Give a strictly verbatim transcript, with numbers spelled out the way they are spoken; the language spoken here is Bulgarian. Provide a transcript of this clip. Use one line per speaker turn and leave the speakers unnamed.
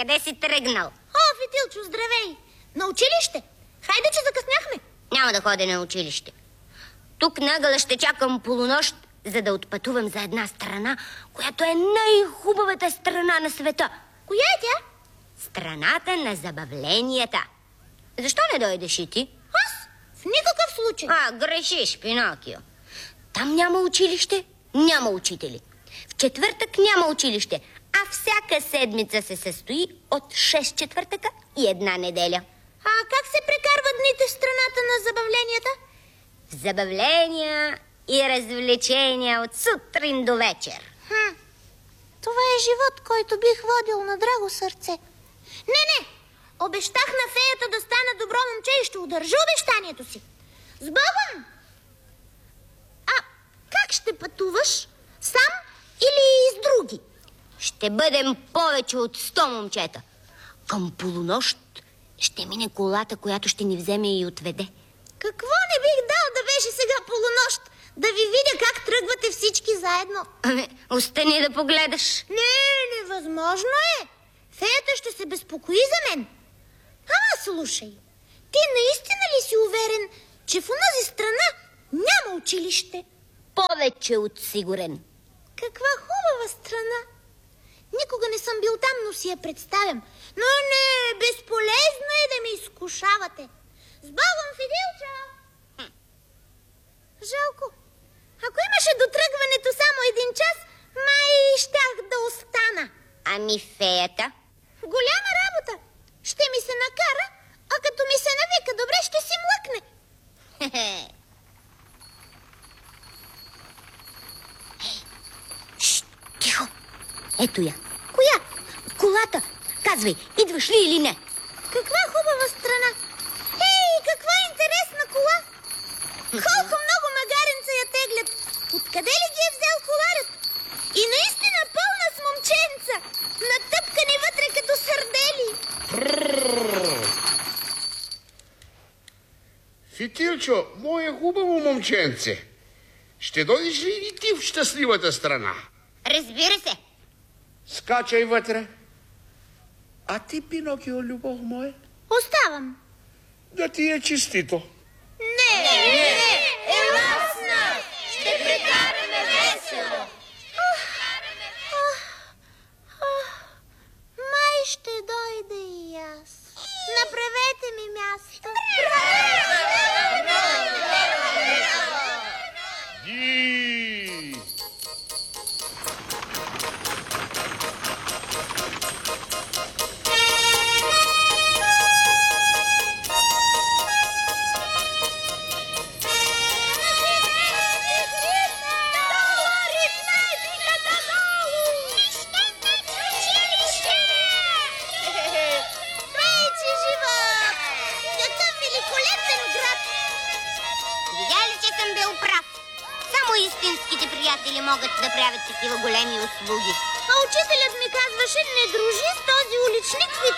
Къде си тръгнал?
О, Фитилчо, здравей! На училище? Хайде, че закъсняхме.
Няма да ходя на училище. Тук нагъла ще чакам полунощ, за да отпътувам за една страна, която е най-хубавата страна на света.
Коя е тя?
Страната на забавленията. Защо не дойдеш и ти?
Аз? В никакъв случай.
А, грешиш, Пинокио. Там няма училище, няма учители. В четвъртък няма училище, а всяка седмица се състои от шест четвъртъка и една неделя.
А как се прекарват дните в страната на забавленията?
Забавления и развлечения от сутрин до вечер.
Хм, това е живот, който бих водил на драго сърце. Не, не, обещах на феята да стана добро момче и ще удържа обещанието си. С Богом! А как ще пътуваш? Сам или с други?
Ще бъдем повече от сто момчета. Към полунощ ще мине колата, която ще ни вземе и отведе.
Какво не бих дал да беше сега полунощ? Да ви видя как тръгвате всички заедно.
Ами, остани да погледаш.
Не, невъзможно е. Феята ще се безпокои за мен. Ама слушай, ти наистина ли си уверен, че в онази страна няма училище?
Повече от сигурен.
Каква хубава страна. Никога не съм бил там, но си я представям. Но не, безполезно е да ме изкушавате. С Богом, Фидилчо! Жалко. Ако имаше до тръгването само един час, май щях да остана.
Ами феята?
Голяма работа. Ще ми се накара, а като ми се навика добре, ще си млъкне.
Шш, тихо. Ето я.
Коя?
Колата. Казвай, идваш ли или не?
Каква хубава страна. Ей, каква интересна кола. Колко много магаренца я теглят. Откъде ли ги е взел коларят? И наистина пълна с момченца. Натъпкани вътре като сърдели.
Фитилчо, мое хубаво момченце, ще дойдеш ли и ти в щастливата страна?
Разбира се.
Скачай вътре. А ти, Пинокио, любов моя?
Оставам.
Да ти е честито.
Не, не, не, ела с нас. Ще прекараме весело. Май ще дойде и аз. Направете ми място.
И...
Истинските приятели могат да правят такива големи услуги.
А учителят ми казваше, не дружи с този уличник